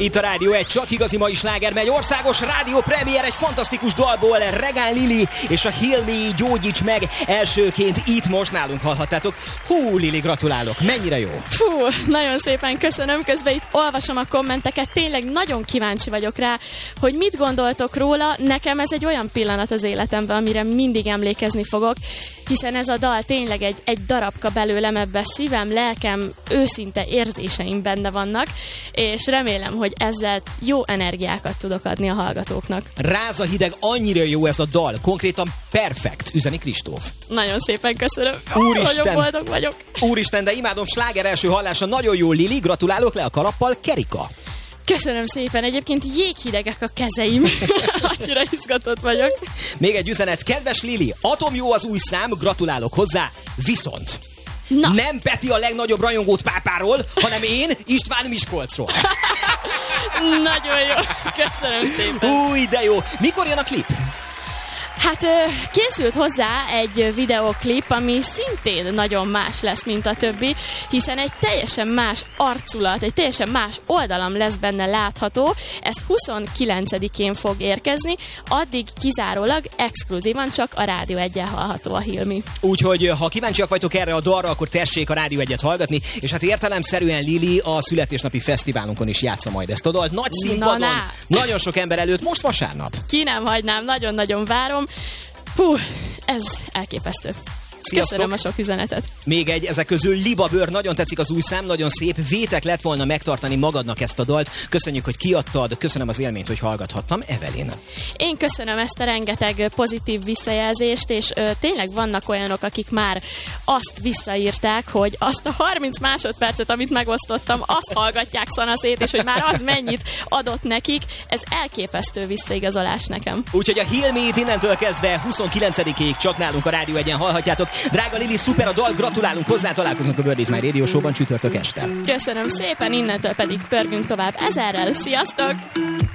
Itt a Rádió 1, csak igazi mai sláger megy. Országos rádió premier egy fantasztikus dalból. Regán Lili és a Hilmi Gyógyíts meg elsőként itt most nálunk hallhattátok. Hú, Lili, gratulálok. Mennyire jó? Fú, nagyon szépen köszönöm. Közben itt olvasom a kommenteket. Tényleg nagyon kíváncsi vagyok rá, hogy mit gondoltok róla. Nekem ez egy olyan pillanat az életemben, amire mindig emlékezni fogok, hiszen ez a dal tényleg egy darabka belőlem, ebben szívem, lelkem, őszinte érzéseim benne vannak, és remélem, hogy ezzel jó energiákat tudok adni a hallgatóknak. Ráza hideg, annyira jó ez a dal, konkrétan perfekt, üzeni Kristóf. Nagyon szépen köszönöm. Úristen, nagyon boldog vagyok. Úristen, de imádom, sláger első hallása, nagyon jó, Lili, gratulálok, le a kalappal, Kerika. Köszönöm szépen, egyébként jéghidegek a kezeim. Annyira izgatott vagyok. Még egy üzenet, kedves Lili, atomjó az új szám, gratulálok hozzá, viszont Na. nem Peti a legnagyobb rajongót Pápáról, hanem én István Miskolcról. Nagyon jó, köszönöm szépen. Új, de jó. Mikor jön a klip? Hát készült hozzá egy videoklip, ami szintén nagyon más lesz, mint a többi, hiszen egy teljesen más arculat, egy teljesen más oldalam lesz benne látható. Ez 29-én fog érkezni, addig kizárólag exkluzívan csak a Rádió 1-en hallható a Hilmi. Úgyhogy ha kíváncsiak vagytok erre a dalra, akkor tessék a Rádió 1-et hallgatni, és hát értelemszerűen Lili a születésnapi fesztiválunkon is játsza majd ezt a dalt. Nagy színpadon, nagyon sok ember előtt, most vasárnap. Ki nem hagynám, nagyon-nagyon várom. Hú, ez elképesztő. Sziasztok. Köszönöm a sok üzenetet. Még egy, ezek közül Libabőr, nagyon tetszik az új szám, nagyon szép, vétek lett volna megtartani magadnak ezt a dalt. Köszönjük, hogy kiadtad, köszönöm az élményt, hogy hallgathattam. Evelyn. Én köszönöm ezt a rengeteg pozitív visszajelzést, és tényleg vannak olyanok, akik már azt visszaírták, hogy azt a 30 másodpercet, amit megosztottam, azt hallgatják szanaszét, és hogy már az mennyit adott nekik. Ez elképesztő visszaigazolás nekem. Úgyhogy a Hilmit innentől kezdve 29-ig csak nálunk a Rádió 1-en hallhatjátok. Drága Lili, szuper a dal, gratulálunk hozzá, találkozunk a Bird Is My Radio Show-ban csütörtök este. Köszönöm szépen, innentől pedig pörgünk tovább ezerrel. Sziasztok!